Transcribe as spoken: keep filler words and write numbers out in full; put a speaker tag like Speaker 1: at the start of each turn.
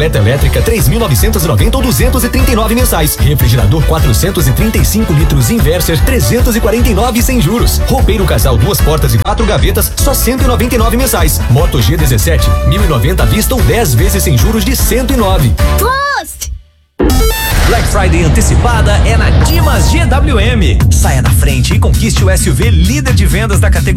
Speaker 1: Bicicleta elétrica três mil novecentos e noventa ou duzentos e trinta e nove mensais. Refrigerador quatrocentos e trinta e cinco litros Inverser trezentos e quarenta e nove sem juros. Roupeiro casal duas portas e quatro gavetas só cento e noventa e nove mensais. Moto G dezessete mil e noventa à vista ou dez vezes sem juros de cento e nove.
Speaker 2: Closed!
Speaker 3: Black Friday antecipada é na Dimas G W M. Saia na frente e conquiste o S U V líder de vendas da categoria.